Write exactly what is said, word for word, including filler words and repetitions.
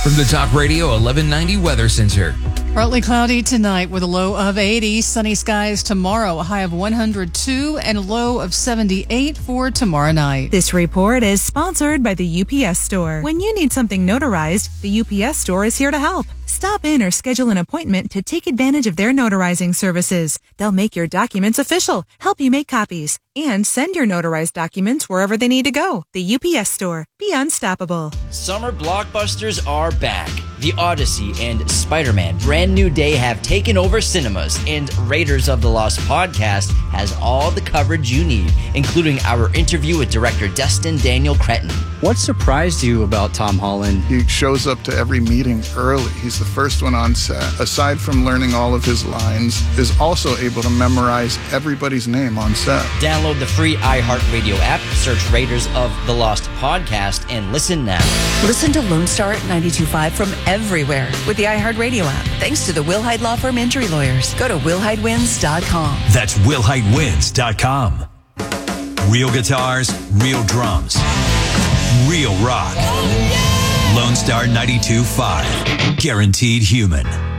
From the Talk Radio eleven ninety Weather Center. Partly cloudy tonight with a low of eighty. Sunny skies tomorrow, a high of one hundred two and a low of seventy-eight for tomorrow night. This report is sponsored by the U P S Store. When you need something notarized, the U P S Store is here to help. Stop in or schedule an appointment to take advantage of their notarizing services. They'll make your documents official, help you make copies, and send your notarized documents wherever they need to go. The U P S Store. Be unstoppable. Summer blockbusters are back. The Odyssey and Spider-Man Brand New Day have taken over cinemas, and Raiders of the Lost podcast has all the coverage you need, including our interview with director Destin Daniel Cretton. What surprised you about Tom Holland? He shows up to every meeting early. He's the first one on set. Aside from learning all of his lines, is also able to memorize everybody's name on set. Download the free iHeartRadio app, search Raiders of the Lost podcast, and listen now. Listen to Lone Star at ninety-two point five from everywhere with the iHeartRadio app. Thanks to the Wilhide Law Firm Injury Lawyers. Go to Wilhide Wins dot com. That's Wilhide Wins dot com. Real guitars, real drums, real rock. Lone Star ninety-two point five. Guaranteed human.